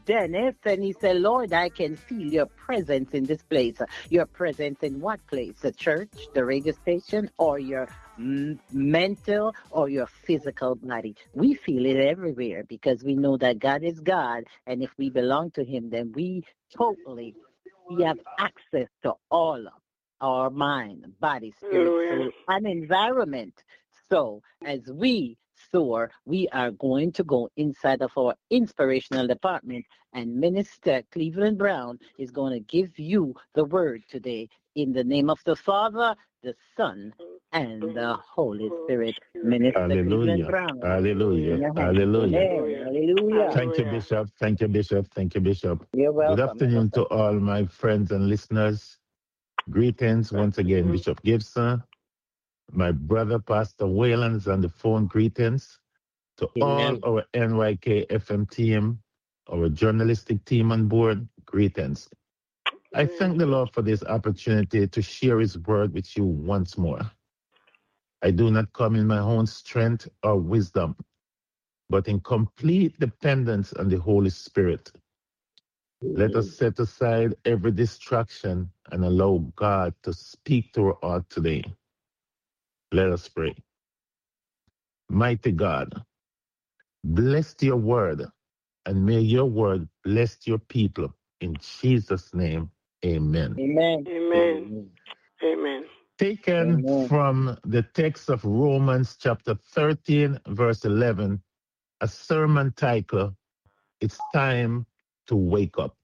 Dennis, and he said, Lord, I can feel your presence in this place. Your presence in what place? The church, the radio station, or your mental or your physical body? We feel it everywhere because we know that God is God. And if we belong to Him, then totally, we have access to all of our mind, body, spirit, Hallelujah. soul, and environment. So as we soar, we are going to go inside of our inspirational department, and Minister Cleveland Brown is going to give you the word today in the name of the Father, the Son, and the Holy Spirit. Minister Cleveland Hallelujah. Brown, in Hallelujah. your hands. Hallelujah. Amen. Hallelujah. Hallelujah. Thank you, Hallelujah. Bishop. Thank you, Bishop. Thank you, Bishop. You're Good welcome. You're afternoon to welcome. all my friends and listeners. Greetings once again, Mhm. Bishop Gibson, my brother, Pastor Wayland's on the phone. Greetings to all Amen. our NYK FM team, our journalistic team on board. Greetings. I thank the Lord for this opportunity to share His word with you once more. I do not come in my own strength or wisdom, but in complete dependence on the Holy Spirit. Let us set aside every distraction and allow God to speak to our heart today. Let us pray. Mighty God, bless your word, and may your word bless your people. In Jesus' name, amen. Amen. Amen. Amen. Amen. Taken Amen. from the text of Romans chapter 13, verse 11, a sermon title, It's Time to Wake Up.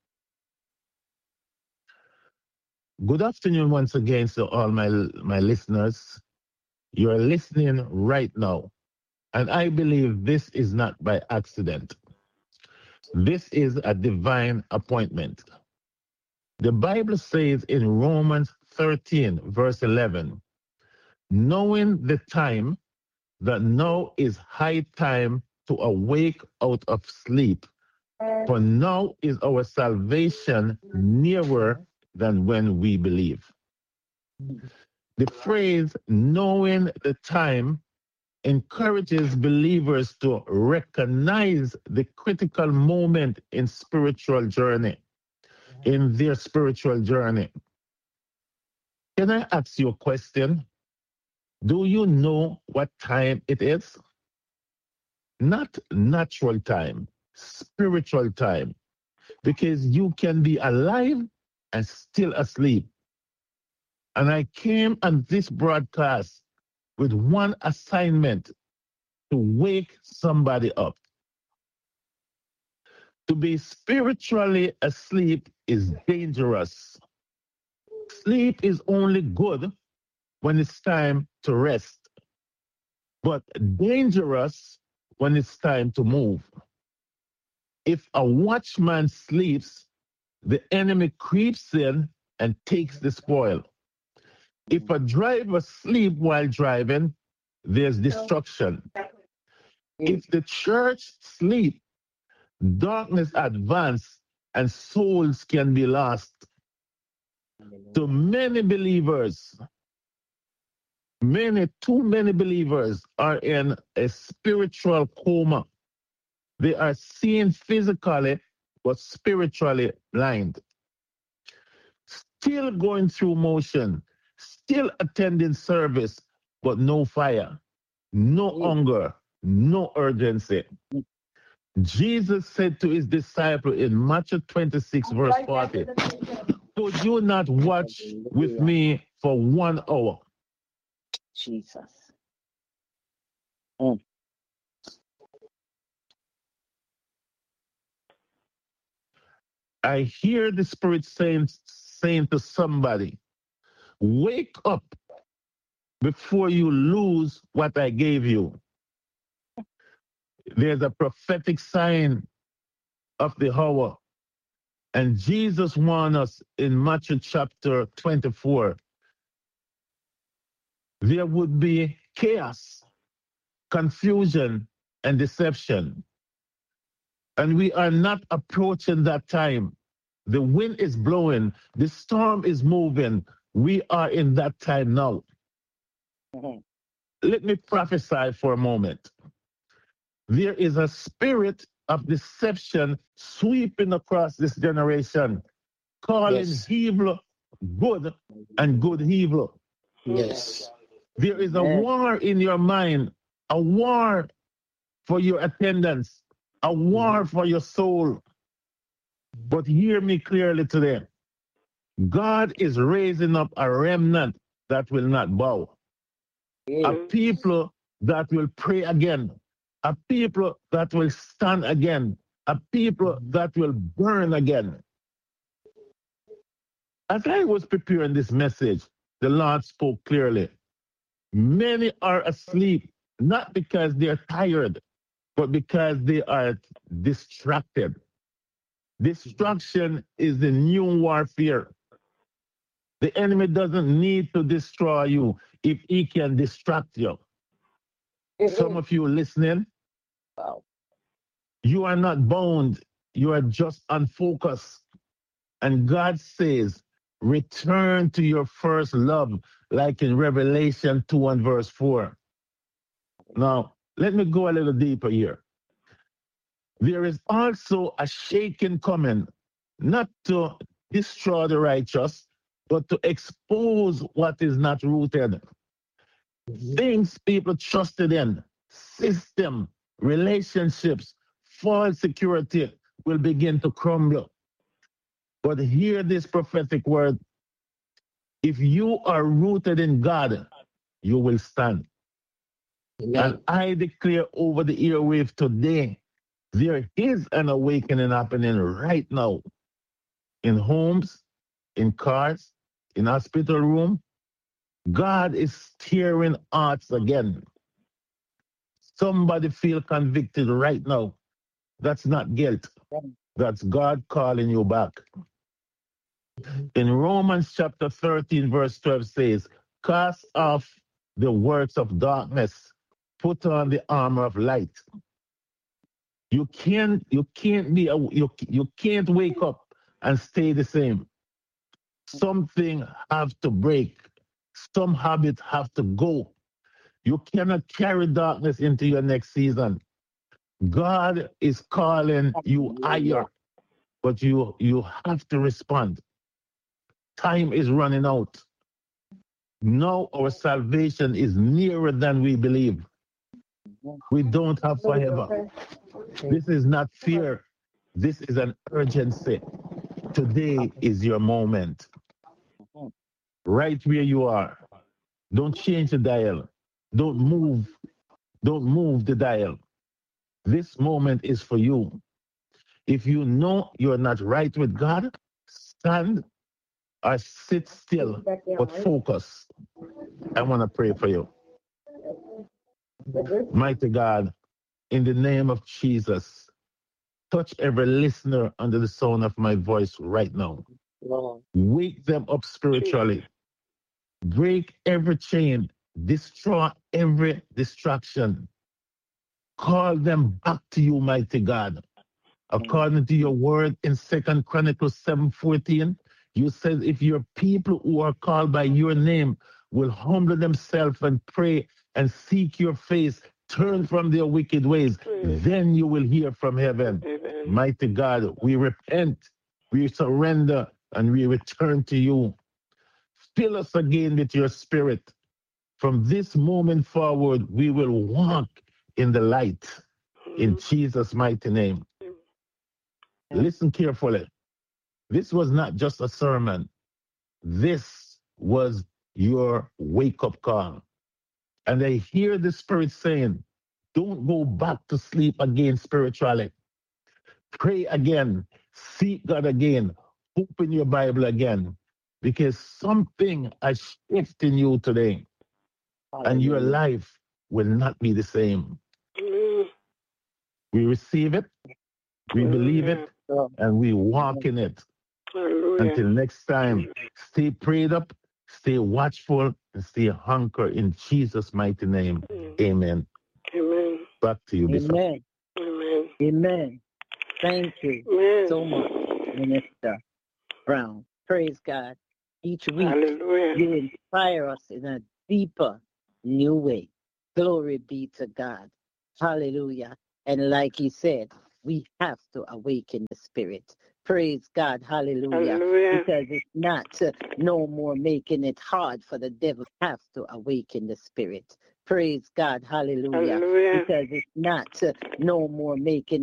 Good afternoon once again to all my listeners. You are listening right now, and I believe this is not by accident. This is a divine appointment. The Bible says in Romans 13, verse 11, knowing the time, that now is high time to awake out of sleep, for now is our salvation nearer than when we believe. The phrase knowing the time encourages believers to recognize the critical moment in their spiritual journey. Can I ask you a question? Do you know what time it is? Not natural time, spiritual time, because you can be alive and still asleep. And I came on this broadcast with one assignment: to wake somebody up. To be spiritually asleep is dangerous. Sleep is only good when it's time to rest, but dangerous when it's time to move. If a watchman sleeps, the enemy creeps in and takes the spoil. If a driver sleeps while driving, there's destruction. If the church sleeps, darkness advances and souls can be lost. To many believers, too many believers are in a spiritual coma. They are seeing physically, but spiritually blind. Still going through motion, still attending service, but no fire, no hunger, no urgency. Jesus said to his disciple in Matthew 26, verse 40, could you not watch with me for 1 hour? Jesus. I hear the Spirit saying to somebody, wake up before you lose what I gave you. There's a prophetic sign of the hour. And Jesus warned us in Matthew chapter 24, there would be chaos, confusion, and deception. And we are not approaching that time. The wind is blowing, the storm is moving. We are in that time now. Let me prophesy for a moment. There is a spirit of deception sweeping across this generation, calling Yes. evil good and good evil. Yes. There is a Amen. war in your mind, a war for your attendance, a war for your soul. But hear me clearly today. God is raising up a remnant that will not bow, a people that will pray again, a people that will stand again, a people that will burn again. As I was preparing this message, the Lord spoke clearly. Many are asleep, not because they're tired, but because they are distracted. Distraction is the new warfare. The enemy doesn't need to destroy you if he can distract you. Some of you listening, Wow. you are not bound, you are just unfocused. And God says, return to your first love, like in Revelation 2 and verse 4. Now, let me go a little deeper here. There is also a shaking coming, not to destroy the righteous, but to expose what is not rooted. Things people trusted in, system, relationships, false security will begin to crumble. But hear this prophetic word. If you are rooted in God, you will stand. Amen. And I declare over the airwave today, there is an awakening happening right now in homes, in cars, in hospital room. God is stirring hearts again. Somebody feel convicted right now. That's not guilt. That's God calling you back. In Romans chapter 13, verse 12 says, cast off the works of darkness, put on the armor of light. You can't wake up and stay the same. Something have to break. Some habits have to go. You cannot carry darkness into your next season. God is calling you higher, but you have to respond. Time is running out. Now our salvation is nearer than we believe. We don't have forever. This is not fear. This is an urgency. Today is your moment. Right where you are. Don't change the dial. Don't move. Don't move the dial. This moment is for you. If you know you're not right with God, stand or sit still, but focus. I want to pray for you. Mighty God, in the name of Jesus, touch every listener under the sound of my voice right now. Wake them up spiritually. Break every chain. Destroy every distraction. Call them back to you, mighty God. According to your word in 2 Chronicles 7:14, you said if your people who are called by your name will humble themselves and pray and seek your face, turn from their wicked ways, then you will hear from heaven. Amen. Mighty God, we repent, we surrender, and we return to you. Fill us again with your spirit. From this moment forward, we will walk in the light. In Jesus' mighty name. Listen carefully. This was not just a sermon. This was your wake-up call. And I hear the Spirit saying, don't go back to sleep again spiritually. Pray again. Seek God again. Open your Bible again. Because something has shifted in you today. And your life will not be the same. We receive it. We believe it. And we walk in it. Hallelujah. Until next time, stay prayed up, stay watchful, and stay hunkered in Jesus' mighty name. Amen. Amen. Back to you, Bishop. Amen. Amen. Amen. Thank you Amen. so much, Minister Brown. Praise God. Each week, Hallelujah. you inspire us in a deeper, new way. Glory be to God. Hallelujah. And like he said, we have to awaken the spirit. Praise God. Hallelujah. Hallelujah. Because it's not no more making it hard for the devil. Have to awaken the spirit. Praise God. Hallelujah. Hallelujah. Because it's not no more making